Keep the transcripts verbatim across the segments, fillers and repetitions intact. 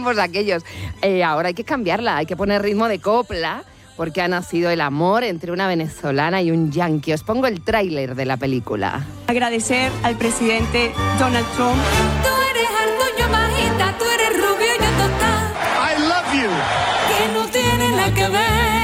tiempos aquellos. Eh, ahora hay que cambiarla, hay que poner ritmo de copla, porque ha nacido el amor entre una venezolana y un yanqui. Os pongo el tráiler de la película. Agradecer al presidente Donald Trump. Tú eres algo, yo bajita, tú eres rubio, yo total. I love you. Que no tiene nada que ver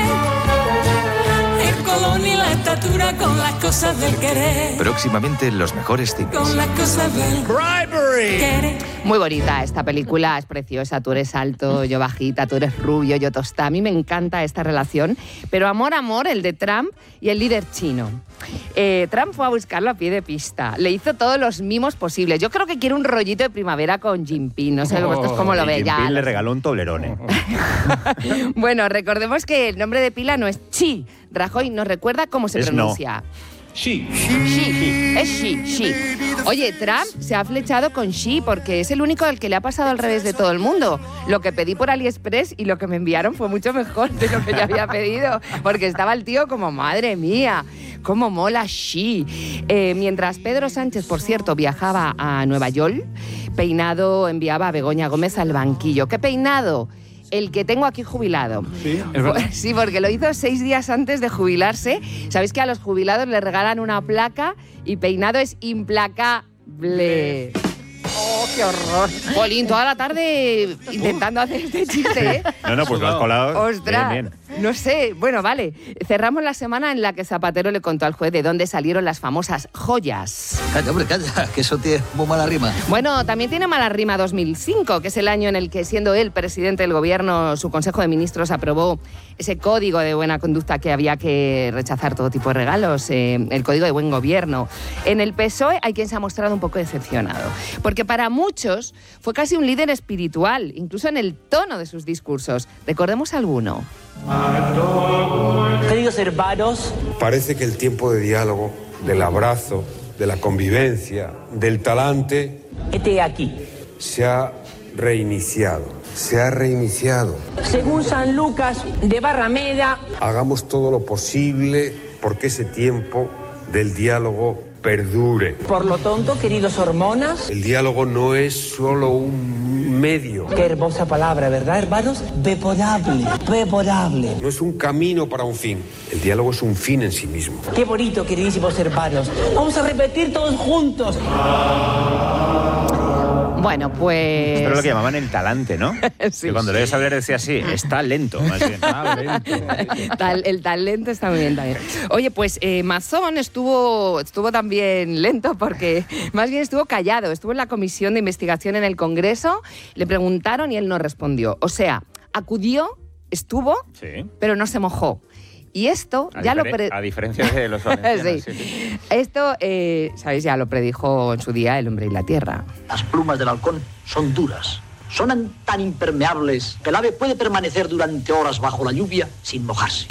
el color ni la estatura con las cosas del querer. Próximamente en los mejores cines. Con las cosas del querer. Muy bonita esta película, es preciosa. Tú eres alto, yo bajita, tú eres rubio, yo tostada. A mí me encanta esta relación. Pero amor, amor, el de Trump y el líder chino. Eh, Trump fue a buscarlo a pie de pista. Le hizo todos los mimos posibles. Yo creo que quiere un rollito de primavera con Jinping. No sé vosotros cómo lo veis. Jinping le regaló un Toblerone. Bueno, recordemos que el nombre de pila no es Xi. Rajoy nos recuerda cómo se Es pronuncia. Xi. Xi, es Xi, Xi. Oye, Trump se ha flechado con Xi porque es el único al que le ha pasado al revés de todo el mundo. Lo que pedí por AliExpress y lo que me enviaron fue mucho mejor de lo que yo había pedido, porque estaba el tío como, madre mía, cómo mola Xi. Eh, mientras Pedro Sánchez, por cierto, viajaba a Nueva York, Peinado enviaba a Begoña Gómez al banquillo. ¿Qué peinado? El que tengo aquí jubilado. Sí, es verdad. Sí, porque lo hizo seis días antes de jubilarse. Sabéis que a los jubilados les regalan una placa y Peinado es implacable. ¡Oh, qué horror! Polín, toda la tarde intentando hacer este chiste, ¿eh? No, no, pues lo has colado. ¡Ostras! Bien, bien. No sé, bueno, vale. Cerramos la semana en la que Zapatero le contó al juez de dónde salieron las famosas joyas. Calla, hombre, calla, que eso tiene muy mala rima. Bueno, también tiene mala rima dos mil cinco, que es el año en el que, siendo él presidente del gobierno, su Consejo de Ministros aprobó ese código de buena conducta que había que rechazar todo tipo de regalos, eh, el código de buen gobierno. En el P S O E hay quien se ha mostrado un poco decepcionado, porque para muchos fue casi un líder espiritual, incluso en el tono de sus discursos. Recordemos alguno. Queridos hermanos, parece que el tiempo de diálogo, del abrazo, de la convivencia, del talante, este aquí. se ha reiniciado. Se ha reiniciado. Según San Lucas de Barrameda, Hagamos todo lo posible porque ese tiempo del diálogo perdure. por lo tonto, queridos hormonas, El diálogo no es solo un medio, qué hermosa palabra, ¿verdad, hermanos? Beporable, beporable. no es un camino para un fin. El diálogo es un fin en sí mismo. Qué bonito, queridísimos hermanos. Vamos a repetir todos juntos. Bueno, pues... Esto era lo que llamaban el talante, ¿no? Sí. Que cuando debes hablar decía así, está lento, más bien. Ah, lento. Tal- el talento está muy bien también. Oye, pues eh, Mazón estuvo, estuvo también lento porque más bien estuvo callado. Estuvo en la comisión de investigación en el Congreso, le preguntaron y él no respondió. O sea, acudió, estuvo, Sí. pero no se mojó. Y esto A, ya lo... difere- pre- a diferencia de los valencianos. Sí. sí, sí. Esto, eh, ¿sabéis? Ya lo predijo en su día El hombre y la tierra. Las plumas del halcón son duras. Son tan impermeables que el ave puede permanecer durante horas bajo la lluvia sin mojarse.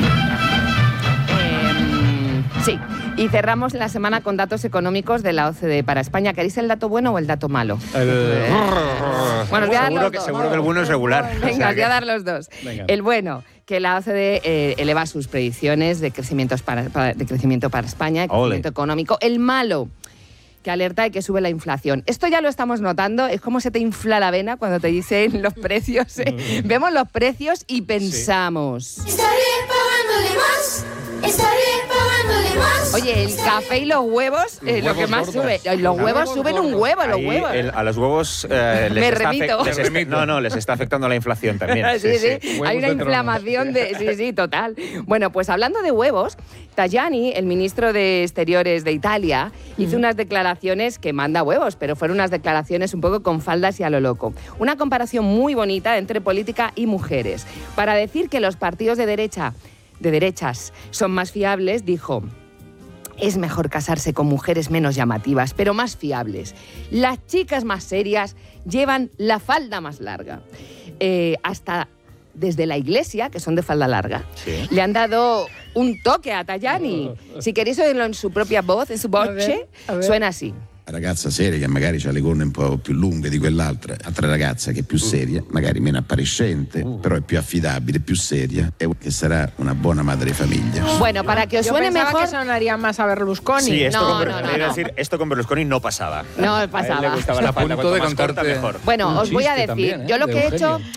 Eh, sí. Y cerramos la semana con datos económicos de la O C D E para España. ¿Queréis el dato bueno o el dato malo? El- ¿Eh? Bueno, os voy a dar seguro, los que, dos. seguro que el bueno es regular. O Venga, sea os voy a que- dar los dos. Venga. El bueno, que la O C D E eh, eleva sus predicciones de, crecimientos para, para- de crecimiento para España, de crecimiento Ole. económico. El malo, que alerta de que sube la inflación. Esto ya lo estamos notando, es como se te infla la vena cuando te dicen los precios. ¿eh? Vemos los precios y pensamos... Estaré pagándole más, estaré pagándole más. Oye, el café y los huevos, eh, lo que huevos más gordos. sube. Los Los huevos huevos suben un gordos. huevo, los Ahí huevos. el- a los huevos eh, les, Me está remito. les Me está- remito. no, no, les está afectando la inflación también. Sí, sí, Huevos hay una de trono. inflamación de... Sí, sí, total. Bueno, pues hablando de huevos, Tajani, el ministro de Exteriores de Italia, hizo unas declaraciones que manda huevos, pero fueron unas declaraciones un poco con faldas y a lo loco. Una comparación muy bonita entre política y mujeres. Para decir que los partidos de derecha, de derechas son más fiables, dijo... Es mejor casarse con mujeres menos llamativas, pero más fiables. Las chicas más serias llevan la falda más larga. Eh, hasta desde la iglesia, que son de falda larga, Sí. le han dado un toque a Tajani. Si queréis oírlo en su propia voz, en su voce, a ver. suena así. Una ragazza seria che magari ha le corna un po' più lunghe di quell'altra, altra ragazza che è più seria, magari meno appariscente, però è più affidabile, più seria e che sarà una buona madre de famiglia. Bueno, para que os Yo suene pensaba mejor... que sonaría más a Berlusconi. Sí, esto, No, con, Ber- no, no, le iba a no. decir, esto con Berlusconi no pasaba. No A él pasaba. le gustaba Está la a falda, punto cuanto de más corta, contarte mejor. Bueno, un os voy a chiste decir, también, ¿eh? yo lo de que he hecho Eugenio.